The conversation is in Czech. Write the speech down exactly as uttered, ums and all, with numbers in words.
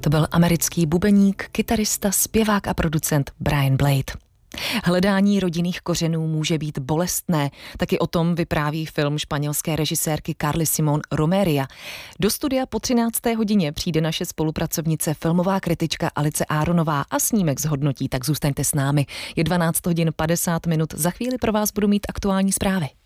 To byl americký bubeník, kytarista, zpěvák a producent Brian Blade. Hledání rodinných kořenů může být bolestné, taky o tom vypráví film španělské režisérky Carly Simón Romeria. Do studia po třinácté hodině přijde naše spolupracovnice, filmová kritička Alice Áronová a snímek zhodnotí, tak zůstaňte s námi. Je dvanáct hodin padesát minut, za chvíli pro vás budu mít aktuální zprávy.